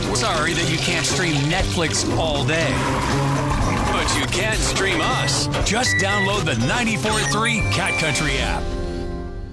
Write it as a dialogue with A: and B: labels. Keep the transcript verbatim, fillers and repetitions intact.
A: Sorry that you can't stream Netflix all day. But you can stream us. Just download the ninety-four point three Cat Country app.